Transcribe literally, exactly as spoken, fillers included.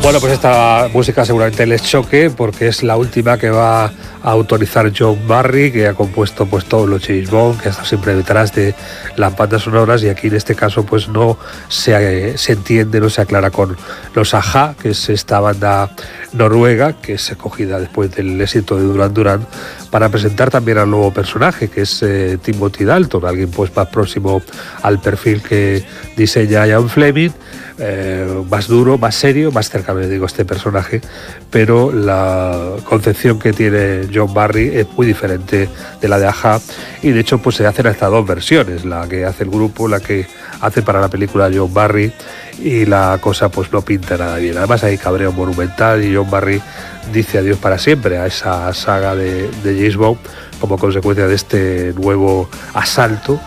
Bueno, pues esta música seguramente les choque porque es la última que va a autorizar John Barry, que ha compuesto pues todos los James Bond, que está siempre detrás de las bandas sonoras, y aquí en este caso pues no se, se entiende, no se aclara con los A-ha, que es esta banda noruega que es escogida después del éxito de Duran Duran para presentar también al nuevo personaje, que es eh, Timothy Dalton, alguien pues más próximo al perfil que diseña Ian Fleming. Eh, más duro, más serio, más cercano, digo, este personaje, pero la concepción que tiene John Barry es muy diferente de la de A-ha, y de hecho pues se hacen hasta dos versiones, la que hace el grupo, la que hace para la película John Barry, y la cosa pues no pinta nada bien. Además hay cabreo monumental y John Barry dice adiós para siempre a esa saga de, de James Bond como consecuencia de este nuevo asalto